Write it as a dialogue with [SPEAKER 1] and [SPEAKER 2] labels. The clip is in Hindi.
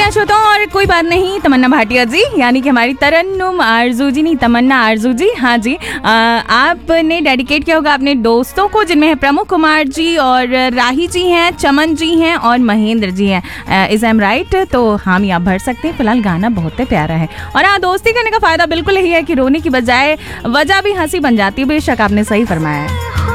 [SPEAKER 1] शुक्रिया श्रोताओं। और कोई बात नहीं तमन्ना भाटिया जी, यानी कि हमारी तरन्नुम आरजू जी, नहीं तमन्ना आरजू जी, हाँ जी, आपने डेडिकेट किया होगा अपने दोस्तों को, जिनमें है प्रमुख कुमार जी और राही जी हैं, चमन जी हैं और महेंद्र जी हैं। Is M right? तो हामी आप भर सकते हैं। फिलहाल गाना बहुत ही प्यारा है। और हाँ, दोस्ती करने का फायदा बिल्कुल यही है कि रोने की बजाय वजह भी हंसी बन जाती है। बेशक आपने सही फरमाया है।